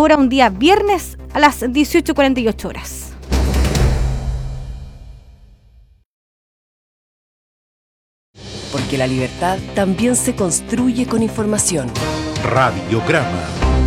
hora, un día viernes a las 18:48 horas. Porque la libertad también se construye con información. Radiograma.